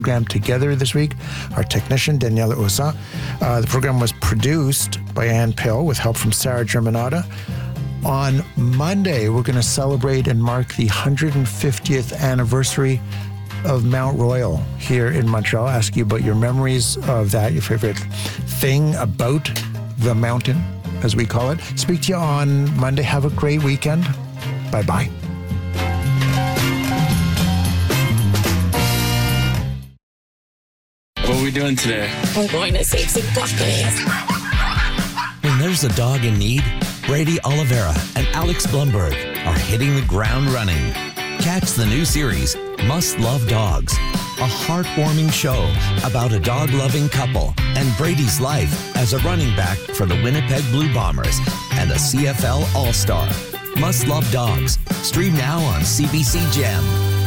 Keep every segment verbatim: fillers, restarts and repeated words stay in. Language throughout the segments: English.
program together this week. Our technician, Daniela Osa. Uh, the program was produced by Ann Pill with help from Sarah Germanata. On Monday, we're going to celebrate and mark the one hundred fiftieth anniversary of Mount Royal here in Montreal. I'll ask you about your memories of that, your favorite thing about the mountain, as we call it. Speak to you on Monday. Have a great weekend. Bye-bye. What are we doing today? We're going to save some puppies. When there's a dog in need, Brady Oliveira and Alex Blumberg are hitting the ground running. Catch the new series, Must Love Dogs, a heartwarming show about a dog-loving couple and Brady's life as a running back for the Winnipeg Blue Bombers and a C F L All-Star. Must Love Dogs. Stream now on C B C Gem.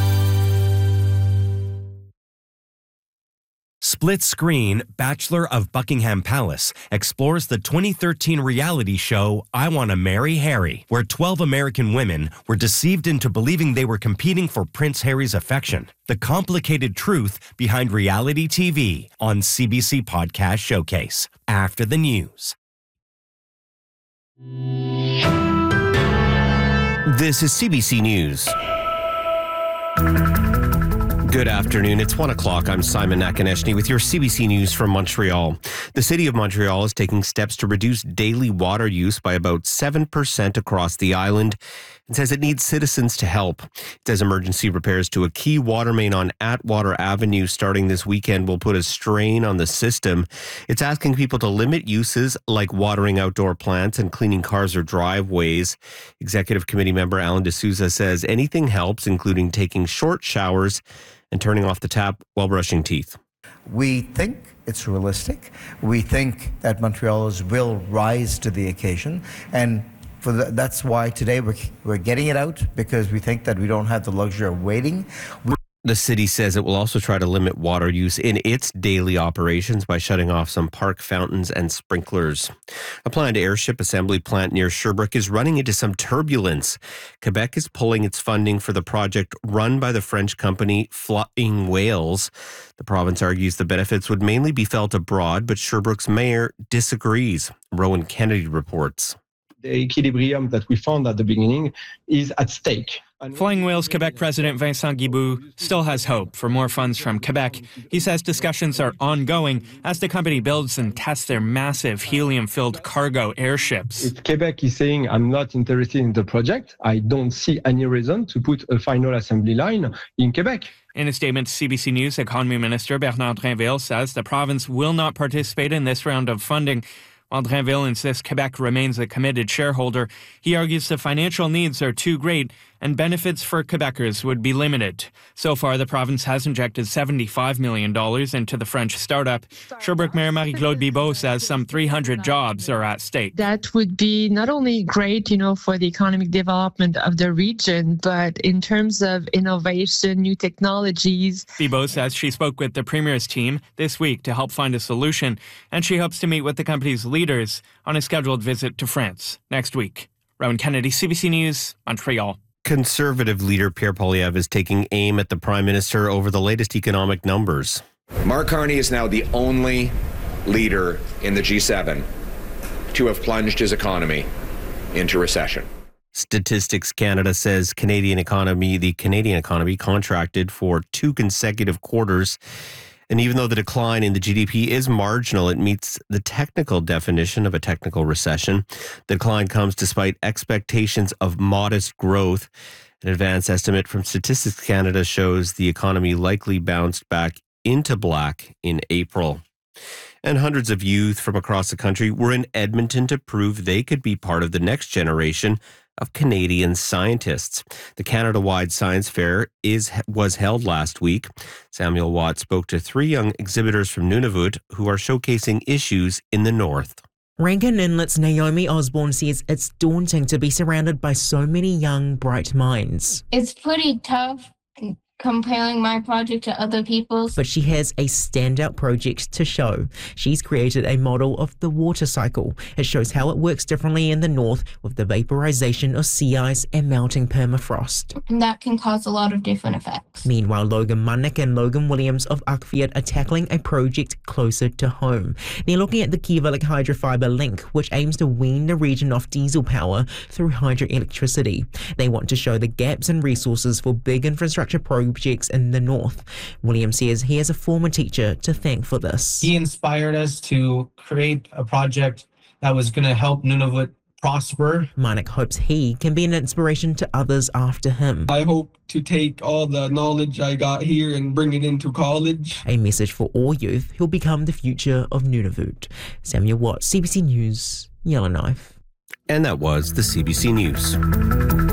Split Screen, Bachelor of Buckingham Palace, explores the twenty thirteen reality show I Want to Marry Harry, where twelve American women were deceived into believing they were competing for Prince Harry's affection. The complicated truth behind reality T V on C B C Podcast Showcase. After the news. This is C B C News. Good afternoon. It's one o'clock. I'm Simon Nakonechny with your C B C News from Montreal. The City of Montreal is taking steps to reduce daily water use by about seven percent across the island and says it needs citizens to help. It says emergency repairs to a key water main on Atwater Avenue starting this weekend will put a strain on the system. It's asking people to limit uses like watering outdoor plants and cleaning cars or driveways. Executive Committee member Alan D'Souza says anything helps, including taking short showers and turning off the tap while brushing teeth. We think it's realistic. We think that Montrealers will rise to the occasion. And for the, that's why today we're, we're getting it out, because we think that we don't have the luxury of waiting. We- The city says it will also try to limit water use in its daily operations by shutting off some park fountains and sprinklers. A planned airship assembly plant near Sherbrooke is running into some turbulence. Quebec is pulling its funding for the project run by the French company Flying Whales. The province argues the benefits would mainly be felt abroad, but Sherbrooke's mayor disagrees. Rowan Kennedy reports. The equilibrium that we found at the beginning is at stake. Flying Whales Quebec President Vincent Guilbeault still has hope for more funds from Quebec. He says discussions are ongoing as the company builds and tests their massive helium-filled cargo airships. If Quebec is saying, I'm not interested in the project, I don't see any reason to put a final assembly line in Quebec. In a statement to C B C News, Economy Minister Bernard Drinville says the province will not participate in this round of funding. While Drinville insists Quebec remains a committed shareholder, he argues the financial needs are too great and benefits for Quebecers would be limited. So far, the province has injected seventy-five million dollars into the French startup. Sherbrooke Mayor Marie-Claude Bibeau says some three hundred jobs are at stake. That would be not only great, you know, for the economic development of the region, but in terms of innovation, new technologies. Bibeau says she spoke with the Premier's team this week to help find a solution, and she hopes to meet with the company's leaders on a scheduled visit to France next week. Rowan Kennedy, C B C News, Montreal. Conservative leader Pierre Poilievre is taking aim at the Prime Minister over the latest economic numbers. Mark Carney is now the only leader in the G seven to have plunged his economy into recession. Statistics Canada says Canadian economy, the Canadian economy contracted for two consecutive quarters. And even though the decline in the G D P is marginal, it meets the technical definition of a technical recession. The decline comes despite expectations of modest growth. An advance estimate from Statistics Canada shows the economy likely bounced back into black in April. And hundreds of youth from across the country were in Edmonton to prove they could be part of the next generation of Canadian scientists. The Canada-wide science fair is was held last week. Samuel Watt spoke to three young exhibitors from Nunavut who are showcasing issues in the north. Rankin Inlet's Naomi Osborne says it's daunting to be surrounded by so many young, bright minds. It's pretty tough comparing my project to other people's. But she has a standout project to show. She's created a model of the water cycle. It shows how it works differently in the north with the vaporization of sea ice and melting permafrost. And that can cause a lot of different effects. Meanwhile, Logan Munnick and Logan Williams of Arkfiat are tackling a project closer to home. They're looking at the Kivalliq hydrofiber link, which aims to wean the region off diesel power through hydroelectricity. They want to show the gaps in resources for big infrastructure projects in the north. Williams says he has a former teacher to thank for this. He inspired us to create a project that was going to help Nunavut prosper. Munnick hopes he can be an inspiration to others after him. I hope to take all the knowledge I got here and bring it into college. A message for all youth who'll become the future of Nunavut. Samuel Watt, C B C News, Yellowknife. And that was the C B C News.